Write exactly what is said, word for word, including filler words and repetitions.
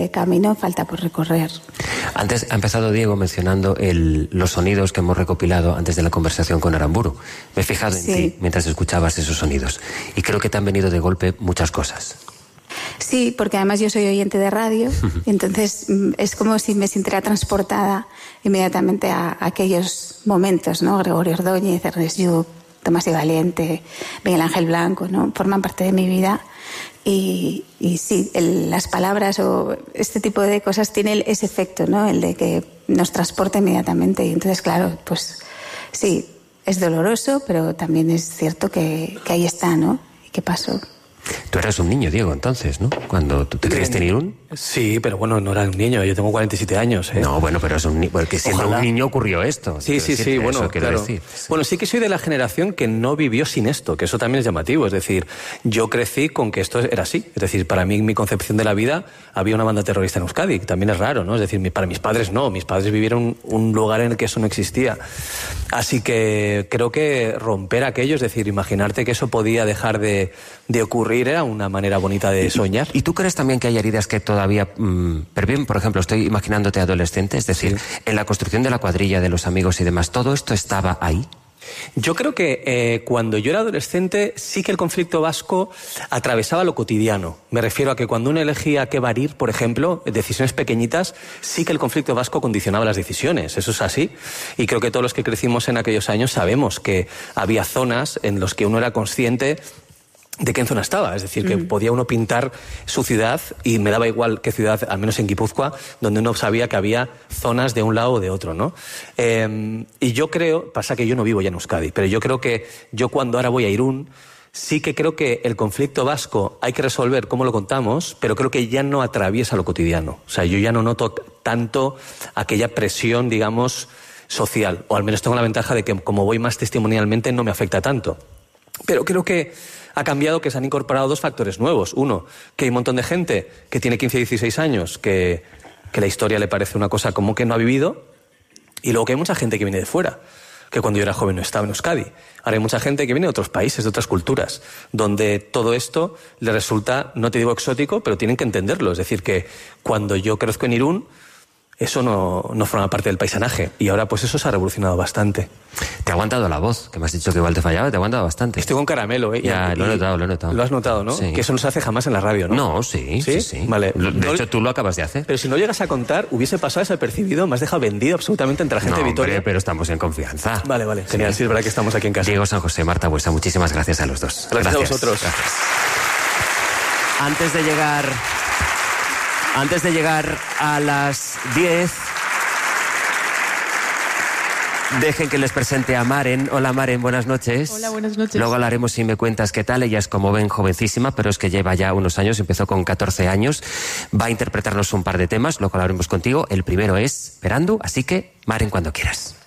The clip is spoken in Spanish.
camino falta por recorrer. Antes ha empezado Diego mencionando el, los sonidos que hemos recopilado antes de la conversación con Aramburu. Me he fijado en Sí. ti mientras escuchabas esos sonidos y creo que te han venido de golpe muchas cosas. Sí, porque además yo soy oyente de radio, entonces mm, es como si me sintiera transportada inmediatamente a, a aquellos momentos, ¿no? Gregorio Ordóñez, Ernest Lluch, Tomás y Valiente, Miguel Ángel Blanco, ¿no? Forman parte de mi vida. Y, y sí, el, las palabras o este tipo de cosas tienen ese efecto, ¿no? El de que nos transporta inmediatamente. Y entonces, claro, pues sí, es doloroso, pero también es cierto que, que ahí está, ¿no? ¿Y qué pasó? Tú eras un niño, Diego, entonces, ¿no? Cuando tú te criaste en Irún. Sí, pero bueno, no era un niño, yo tengo cuarenta y siete años. ¿eh? No, bueno, pero es un niño, porque siendo Ojalá. un niño ocurrió esto. Sí, sí, sí, decir, bueno, eso quiero claro. decir. Bueno, sí que soy de la generación que no vivió sin esto, que eso también es llamativo. Es decir, yo crecí con que esto era así. Es decir, para mí, mi concepción de la vida, había una banda terrorista en Euskadi, que también es raro, ¿no? Es decir, para mis padres no, mis padres vivieron un lugar en el que eso no existía. Así que creo que romper aquello, es decir, imaginarte que eso podía dejar de, de ocurrir, era una manera bonita de soñar. ¿Y tú crees también que hay heridas que todavía mmm, perviven? Por ejemplo, estoy imaginándote adolescente, es decir, sí. en la construcción de la cuadrilla, de los amigos y demás, ¿todo esto estaba ahí? Yo creo que eh, cuando yo era adolescente sí que el conflicto vasco atravesaba lo cotidiano. Me refiero a que cuando uno elegía qué barir, por ejemplo, decisiones pequeñitas, sí que el conflicto vasco condicionaba las decisiones. Eso es así. Y creo que todos los que crecimos en aquellos años sabemos que había zonas en las que uno era consciente de qué zona estaba, es decir, que mm. podía uno pintar su ciudad y me daba igual qué ciudad, al menos en Guipúzcoa, donde uno sabía que había zonas de un lado o de otro, ¿no? Eh, y yo creo, pasa que yo no vivo ya en Euskadi, pero yo creo que yo cuando ahora voy a Irún, sí que creo que el conflicto vasco hay que resolver cómo lo contamos, pero creo que ya no atraviesa lo cotidiano. O sea, yo ya no noto tanto aquella presión, digamos, social, o al menos tengo la ventaja de que como voy más testimonialmente no me afecta tanto. Pero creo que ha cambiado, que se han incorporado dos factores nuevos. Uno, que hay un montón de gente que tiene quince, dieciséis años, que, que la historia le parece una cosa como que no ha vivido. Y luego que hay mucha gente que viene de fuera, que cuando yo era joven no estaba en Euskadi. Ahora hay mucha gente que viene de otros países, de otras culturas, donde todo esto le resulta, no te digo exótico, pero tienen que entenderlo. Es decir, que cuando yo crezco en Irún, eso no, no forma parte del paisanaje. Y ahora pues eso se ha revolucionado bastante. Te ha aguantado la voz, que me has dicho que igual te fallaba, te ha aguantado bastante. Estoy con caramelo, ¿eh? Ya, y, lo he notado, lo he notado. Lo has notado, ¿no? Sí. Que eso no se hace jamás en la radio, ¿no? No, sí, sí, sí. sí. Vale. De no, hecho, tú lo acabas de hacer. Pero si no llegas a contar, hubiese pasado desapercibido, me has dejado vendido absolutamente entre la gente no, de Vitoria. Hombre, pero estamos en confianza. Vale, vale. Genial, sí, sí es verdad que estamos aquí en casa. Diego San José, Marta Buesa, muchísimas gracias a los dos. Gracias, gracias. a vosotros. Gracias. Antes de llegar... Antes de llegar a las diez... Dejen que les presente a Maren. Hola Maren, buenas noches. Hola, buenas noches. Luego hablaremos si me cuentas qué tal. Ella es, como ven, jovencísima, pero es que lleva ya unos años, empezó con catorce años. Va a interpretarnos un par de temas, luego hablaremos contigo. El primero es Perandu, así que Maren, cuando quieras.